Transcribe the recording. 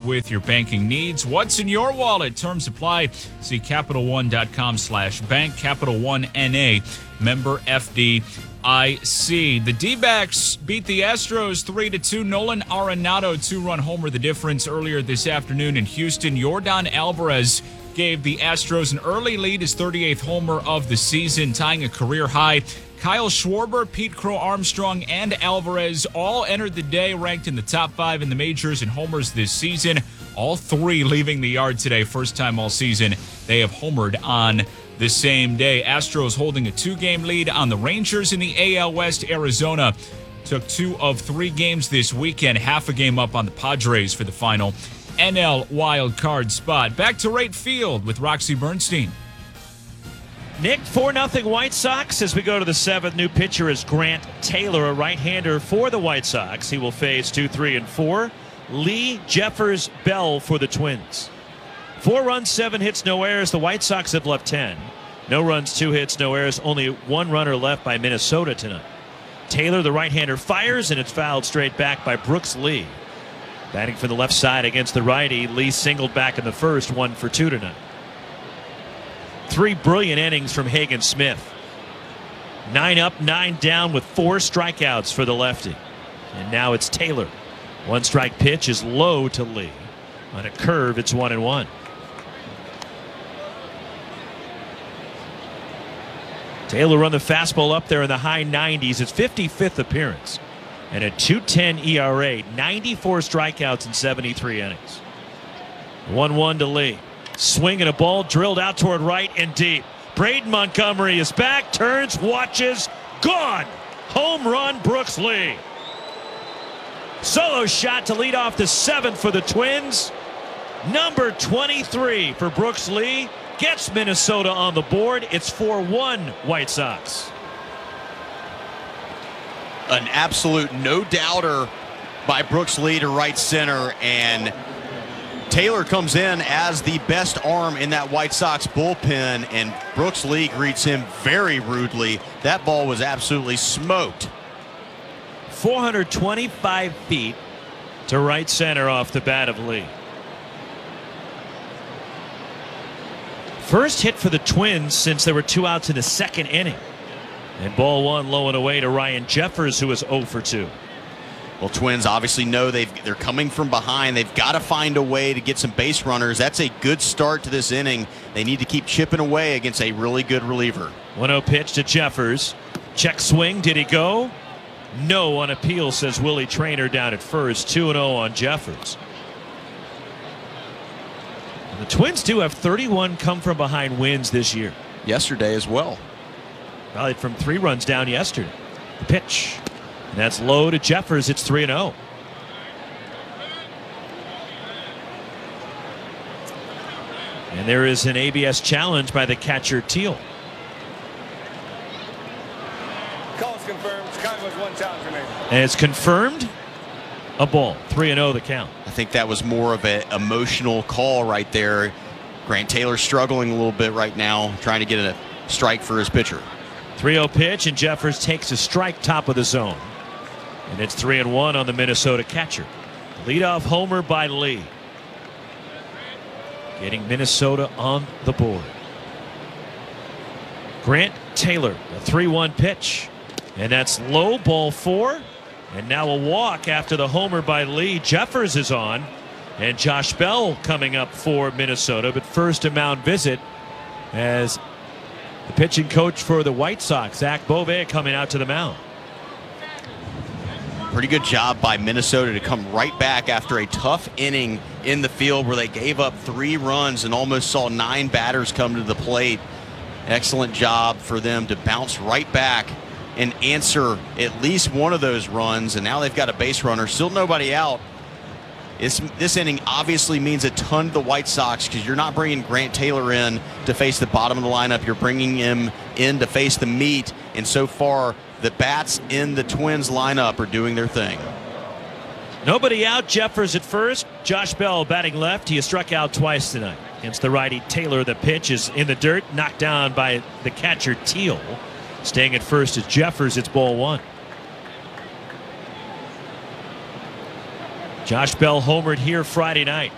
with your banking needs. What's in your wallet? Terms apply. See CapitalOne.com/bank. Capital One NA. Member FDIC. The D-backs beat the Astros 3-2. Nolan Arenado, 2-run homer, the difference earlier this afternoon in Houston. Yordan Alvarez gave the Astros an early lead, his 38th homer of the season, tying a career high. Kyle Schwarber, Pete Crow Armstrong, and Alvarez all entered the day ranked in the top 5 in the majors in homers this season. All 3 leaving the yard today. First time all season they have homered on the same day. Astros holding a 2-game lead on the Rangers in the AL West. Arizona took 2 of 3 games this weekend, half a game up on the Padres for the final NL wild card spot. Back to right field with Roxy Bernstein. Nick, 4-0 White Sox as we go to the 7th. New pitcher is Grant Taylor, a right-hander for the White Sox. He will face 2, 3, and 4. Lee, Jeffers, Bell for the Twins. 4 runs, 7 hits, no errors. The White Sox have left 10. No runs, 2 hits, no errors. Only 1 runner left by Minnesota tonight. Taylor, the right-hander, fires, and it's fouled straight back by Brooks Lee. Batting from the left side against the righty. Lee singled back in the first, 1 for 2 tonight. 3 brilliant innings from Hagen Smith. 9 up, 9 down with 4 strikeouts for the lefty. And now it's Taylor. 1 strike pitch is low to Lee. On a curve, it's 1-1. Taylor run the fastball up there in the high 90s. His 55th appearance. And a 2.10 ERA, 94 strikeouts in 73 innings. 1-1 to Lee. Swing and a ball drilled out toward right and deep. Braden Montgomery is back, turns, watches, gone. Home run, Brooks Lee. Solo shot to lead off the 7th for the Twins. Number 23 for Brooks Lee gets Minnesota on the board. It's 4-1 White Sox. An absolute no-doubter by Brooks Lee to right center, and Taylor comes in as the best arm in that White Sox bullpen, and Brooks Lee greets him very rudely. That ball was absolutely smoked. 425 feet to right center off the bat of Lee. First hit for the Twins since there were 2 outs in the 2nd inning. And ball 1 low and away to Ryan Jeffers, who is 0 for 2. Well, Twins obviously know they're coming from behind. They've got to find a way to get some base runners. That's a good start to this inning. They need to keep chipping away against a really good reliever. 1-0 pitch to Jeffers. Check swing. Did he go? No on appeal, says Willie Traynor down at first. 2-0 on Jeffers. And the Twins do have 31 come from behind wins this year. Yesterday as well. Rallied from 3 runs down yesterday. The pitch. And that's low to Jeffers. It's 3-0. And there is an ABS challenge by the catcher Teal. Call is confirmed. Chicago has 1 challenge remaining. And it's confirmed. A ball. 3-0 the count. I think that was more of an emotional call right there. Grant Taylor struggling a little bit right now, trying to get a strike for his pitcher. 3-0 pitch, and Jeffers takes a strike, top of the zone. And it's 3-1 on the Minnesota catcher. Leadoff homer by Lee. Getting Minnesota on the board. Grant Taylor, a 3-1 pitch. And that's low, ball 4. And now a walk after the homer by Lee. Jeffers is on. And Josh Bell coming up for Minnesota. But first a mound visit as the pitching coach for the White Sox, Zach Bove, coming out to the mound. Pretty good job by Minnesota to come right back after a tough inning in the field where they gave up 3 runs and almost saw 9 batters come to the plate. Excellent job for them to bounce right back and answer at least one of those runs, and now they've got a base runner. Still nobody out. This inning obviously means a ton to the White Sox because you're not bringing Grant Taylor in to face the bottom of the lineup. You're bringing him in to face the meat, and so far the bats in the Twins lineup are doing their thing. Nobody out. Jeffers at first. Josh Bell batting left. He has struck out twice tonight against the righty Taylor. The pitch is in the dirt, knocked down by the catcher Teal. Staying at first is Jeffers. It's ball 1. Josh Bell homered here Friday night.